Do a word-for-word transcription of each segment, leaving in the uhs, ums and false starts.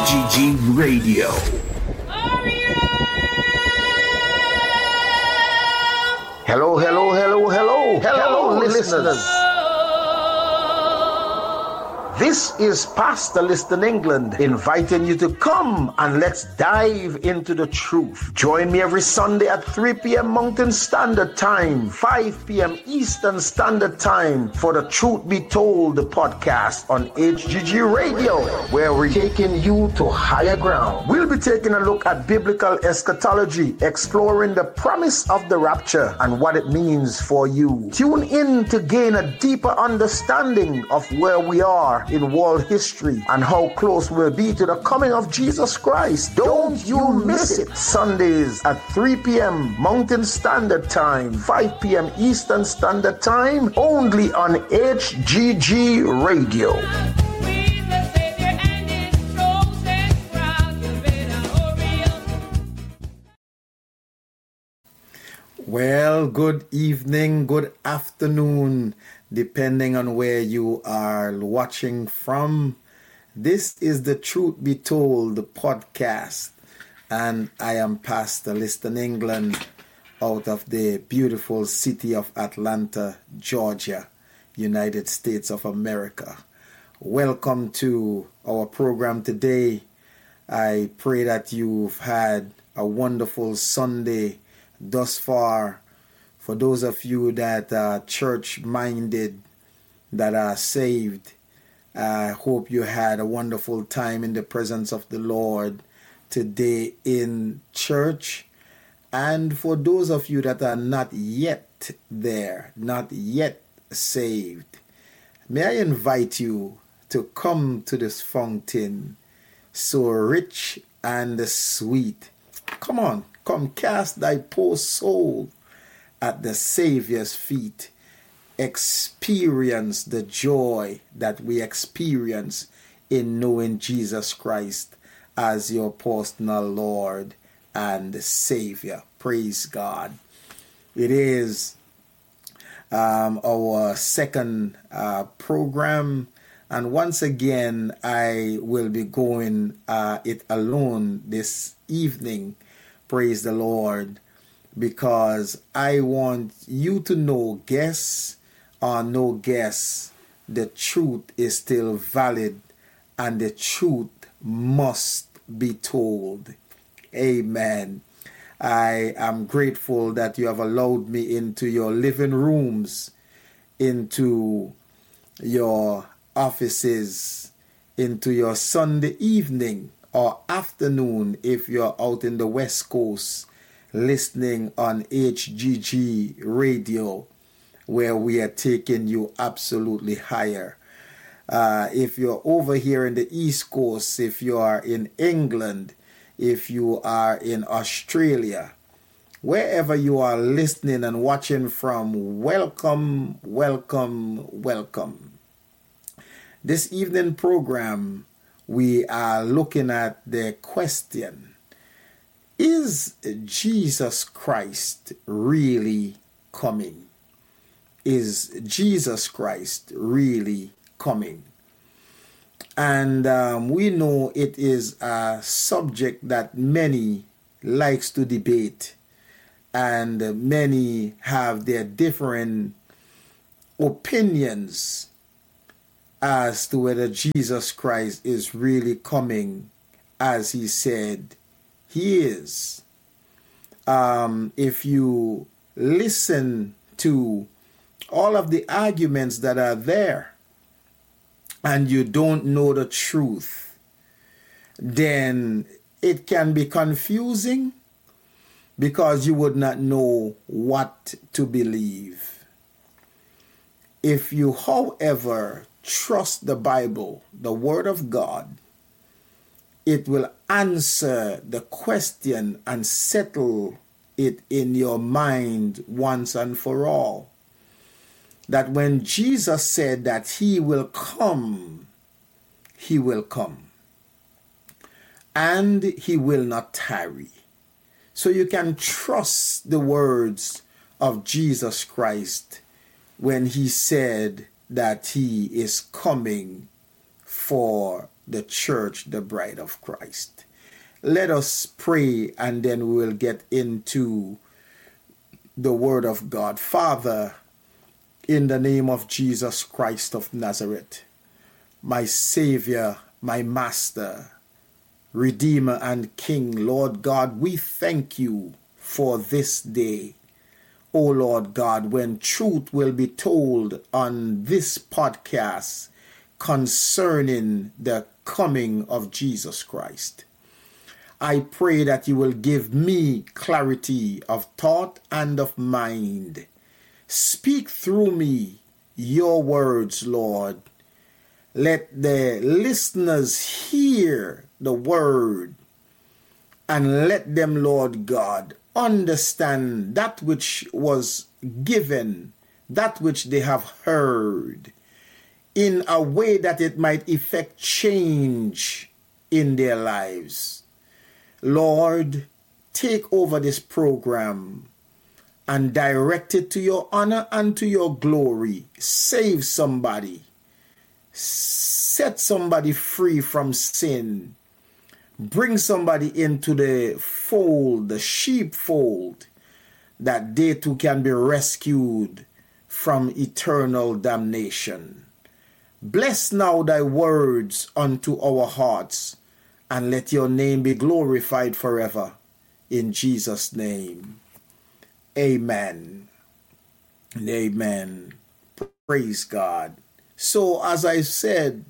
G G Radio. Hello, hello, hello, hello, hello, listeners. This is Pastor Liston England inviting you to come and let's dive into the truth. Join me every Sunday at three p.m. Mountain Standard Time, five p.m. Eastern Standard Time for the Truth Be Told, the podcast on H G G Radio, where we're taking you to higher ground. We'll be taking a look at biblical eschatology, exploring the promise of the rapture and what it means for you. Tune in to gain a deeper understanding of where we are in world history and how close we'll be to the coming of Jesus Christ. Don't you miss it. Sundays at three p.m. Mountain Standard Time, five p.m. Eastern Standard Time, only on H G G Radio. Well, good evening, good afternoon, depending on where you are watching from. This is the Truth Be Told, the podcast, and I am Pastor Liston England out of the beautiful city of Atlanta, Georgia, United States of America. Welcome to our program today. I pray that you've had a wonderful Sunday thus far. For those of you that are church-minded, that are saved, I hope you had a wonderful time in the presence of the Lord today in church. And for those of you that are not yet there, not yet saved, may I invite you to come to this fountain so rich and sweet. Come on, come cast thy poor soul at the Savior's feet. Experience the joy that we experience in knowing Jesus Christ as your personal Lord and Savior. Praise God. It is um, our second uh, program, and once again I will be going uh, it alone this evening. Praise the Lord. Because I want you to know, guess or no guess, the truth is still valid and the truth must be told. Amen. I am grateful that you have allowed me into your living rooms, into your offices, into your Sunday evening or afternoon if you're out in the West Coast, listening on H G G Radio, where we are taking you absolutely higher. Uh, if you're over here in the East Coast, if you are in England, if you are in Australia, wherever you are listening and watching from, welcome, welcome, welcome. This evening program, we are looking at the question, is Jesus Christ really coming? Is Jesus Christ really coming? And um, we know it is a subject that many likes to debate, and many have their different opinions as to whether Jesus Christ is really coming as he said he is. Um, if you listen to all of the arguments that are there and you don't know the truth, then it can be confusing because you would not know what to believe. If you, however, trust the Bible, the Word of God, it will answer the question and settle it in your mind once and for all. That when Jesus said that he will come, he will come. And he will not tarry. So you can trust the words of Jesus Christ when he said that he is coming for the church, the bride of Christ. Let us pray, and then we will get into the word of God. Father, in the name of Jesus Christ of Nazareth, my Savior, my Master, Redeemer and King, Lord God, we thank you for this day. O Lord God, when truth will be told on this podcast concerning the coming of Jesus Christ. I pray that you will give me clarity of thought and of mind. Speak through me your words, Lord. Let the listeners hear the word, and let them, Lord God, understand that which was given, that which they have heard, in a way that it might effect change in their lives. Lord, take over this program and direct it to your honor and to your glory. Save somebody. Set somebody free from sin. Bring somebody into the fold, the sheepfold, that they too can be rescued from eternal damnation. Bless now thy words unto our hearts, and let your name be glorified forever. In Jesus' name, amen and amen. Praise God. So, as I said,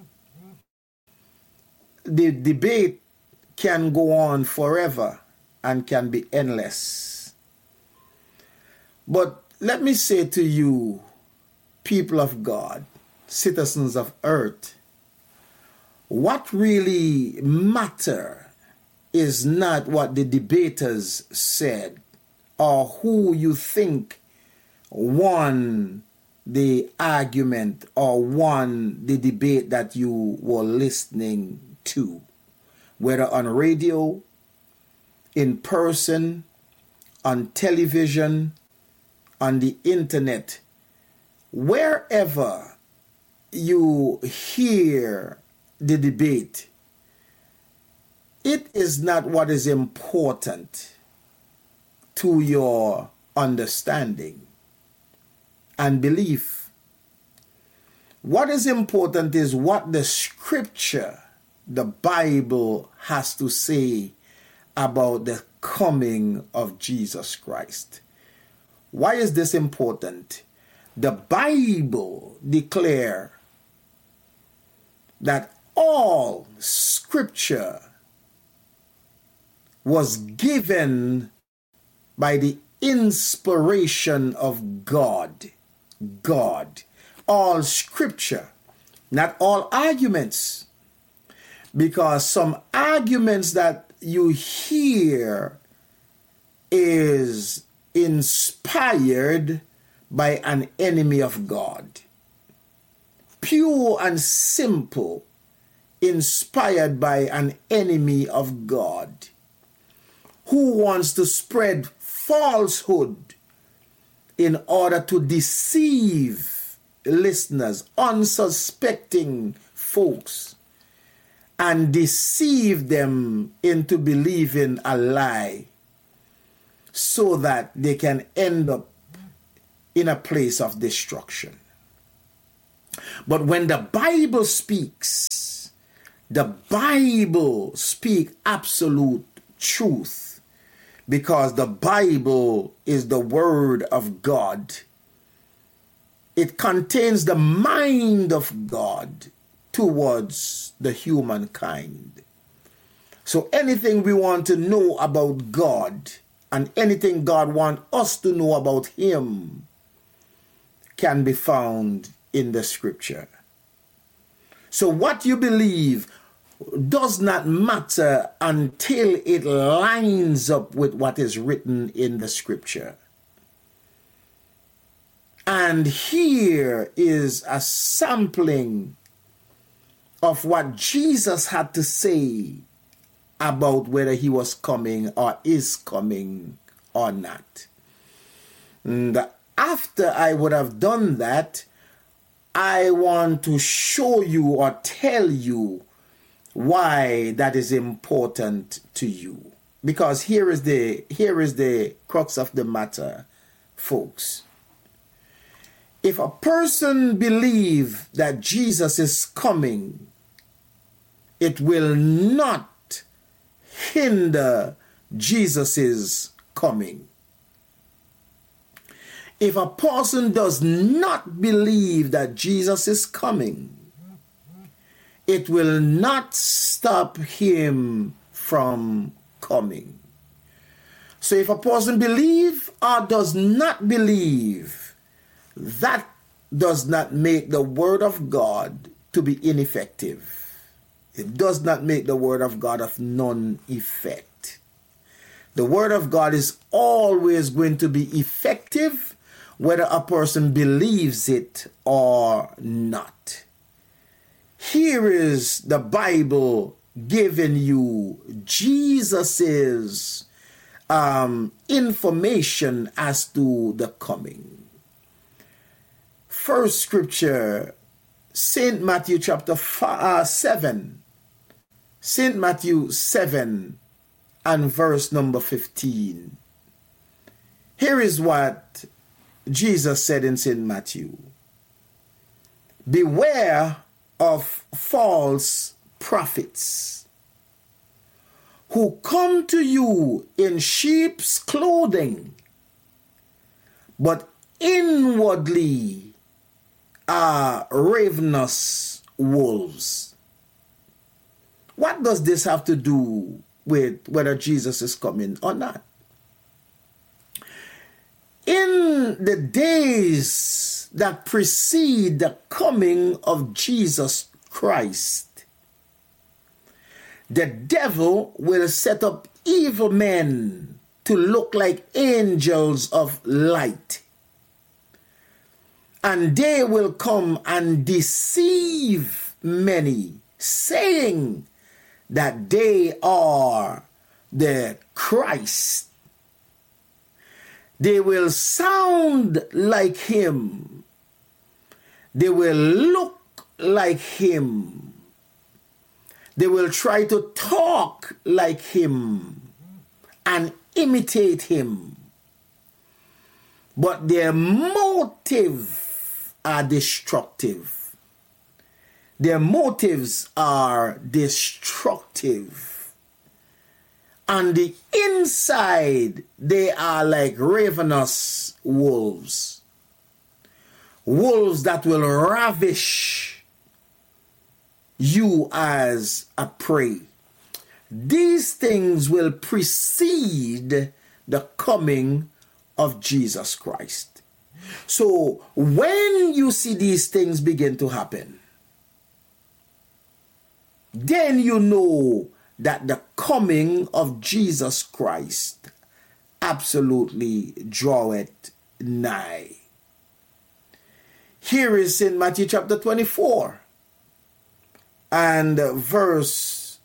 the debate can go on forever and can be endless. But let me say to you, people of God, citizens of earth, what really matter is not what the debaters said or who you think won the argument or won the debate that you were listening to, whether on radio, in person, on television, on the internet, wherever you hear the debate, it is not what is important to your understanding and belief. What is important is what the scripture, the Bible, has to say about the coming of Jesus Christ. Why is this important? The Bible declares that all scripture was given by the inspiration of God. God. All scripture, not all arguments. Because some arguments that you hear is inspired by an enemy of God. Pure and simple, inspired by an enemy of God, who wants to spread falsehood in order to deceive listeners, unsuspecting folks, and deceive them into believing a lie so that they can end up in a place of destruction. But when the Bible speaks, the Bible speaks absolute truth, because the Bible is the word of God. It contains the mind of God towards the humankind. So anything we want to know about God and anything God wants us to know about him can be found in the scripture. So what you believe does not matter until it lines up with what is written in the scripture. And here is a sampling of what Jesus had to say about whether he was coming or is coming or not. And after I would have done that, I want to show you or tell you why that is important to you. Because here is the here is the crux of the matter, folks. If a person believes that Jesus is coming, it will not hinder Jesus' coming. If a person does not believe that Jesus is coming, it will not stop him from coming. So if a person believes or does not believe, that does not make the word of God to be ineffective. It does not make the word of God of none effect. The word of God is always going to be effective whether a person believes it or not. Here is the Bible giving you Jesus's um, information as to the coming. First scripture, Saint Matthew chapter five, uh, seven. Saint Matthew seven and verse number fifteen. Here is what Jesus said in Saint Matthew. Beware of false prophets who come to you in sheep's clothing, but inwardly are ravenous wolves. What does this have to do with whether Jesus is coming or not? In the days that precede the coming of Jesus Christ, the devil will set up evil men to look like angels of light. And they will come and deceive many, saying that they are the Christ. They will sound like him. They will look like him. They will try to talk like him and imitate him. But their motives are destructive. Their motives are destructive. On the inside, they are like ravenous wolves. Wolves that will ravish you as a prey. These things will precede the coming of Jesus Christ. So when you see these things begin to happen, then you know that the coming of Jesus Christ absolutely draweth nigh. Here is in Matthew chapter twenty-four and verse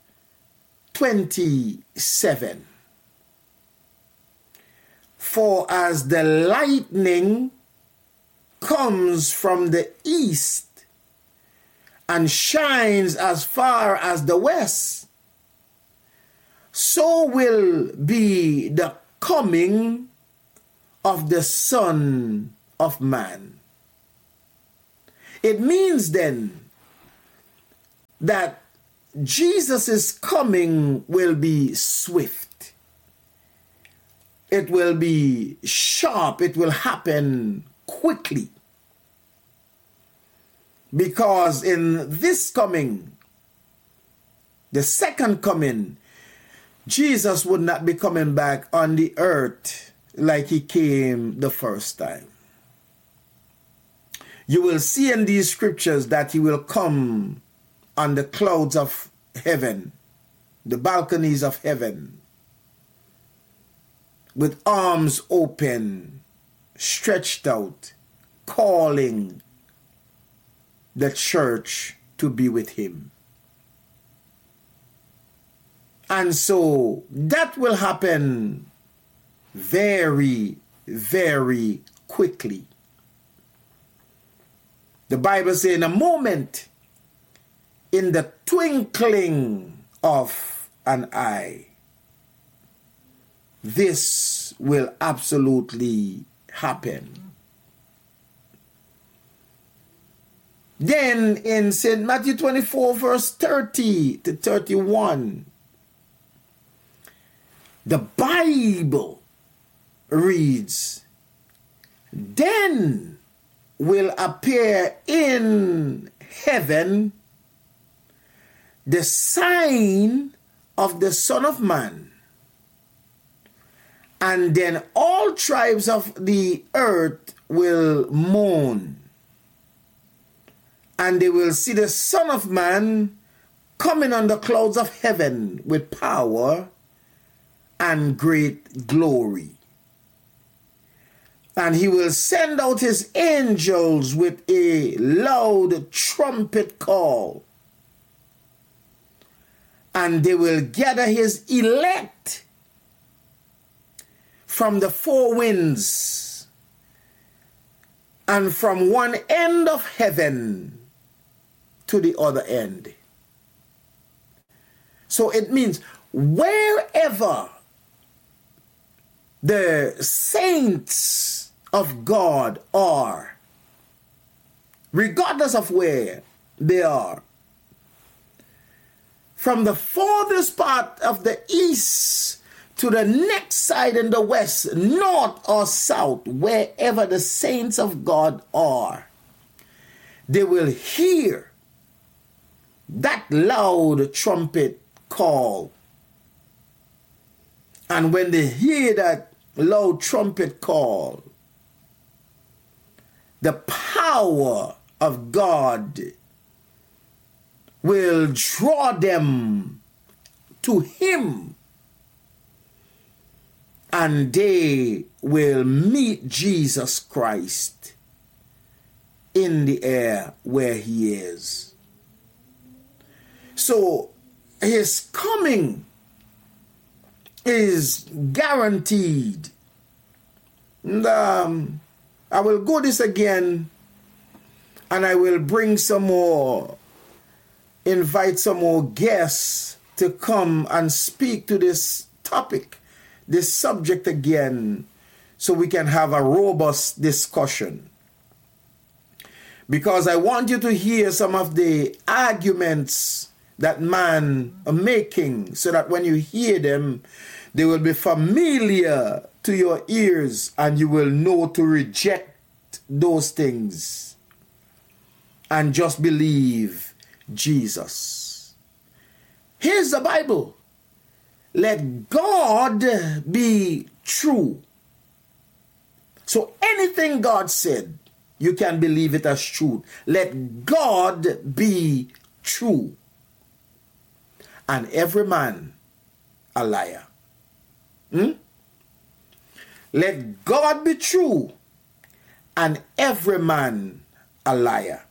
twenty-seven. For as the lightning comes from the east and shines as far as the west, so will be the coming of the Son of Man. It means then that Jesus' coming will be swift. It will be sharp. It will happen quickly. Because in this coming, the second coming, Jesus would not be coming back on the earth like he came the first time. You will see in these scriptures that he will come on the clouds of heaven, the balconies of heaven, with arms open, stretched out, calling the church to be with him. And so that will happen very, very quickly. The Bible says in a moment in the twinkling of an eye. This will absolutely happen. Then in Saint Matthew twenty-four, verse thirty to thirty-one, the Bible reads, then will appear in heaven the sign of the Son of Man, and then all tribes of the earth will mourn, and they will see the Son of Man coming on the clouds of heaven with power and great glory. And he will send out his angels with a loud trumpet call, and they will gather his elect from the four winds and from one end of heaven to the other end. So it means wherever the saints of God are, regardless of where they are, from the farthest part of the east to the next side in the west, north or south, wherever the saints of God are, they will hear that loud trumpet call. And when they hear that loud trumpet call, the power of God will draw them to him, and they will meet Jesus Christ in the air where he is. So his coming is guaranteed. And, um, I will go this again, and I will bring some more, invite some more guests to come and speak to this topic, this subject again, so we can have a robust discussion. Because I want you to hear some of the arguments that man are making, so that when you hear them, they will be familiar to your ears, and you will know to reject those things and just believe Jesus. Here's the Bible. Let God be true. So anything God said, you can believe it as truth. Let God be true, and every man a liar. Hmm? Let God be true, and every man a liar.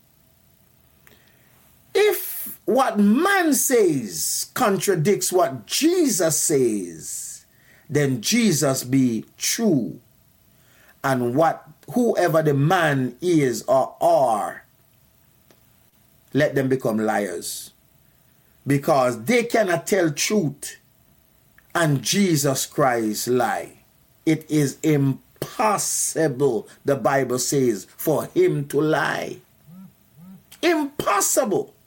If what man says contradicts what Jesus says, then Jesus be true, and what whoever the man is or are, let them become liars, because they cannot tell truth and Jesus Christ lie. It is impossible, the Bible says, for him to lie. Impossible.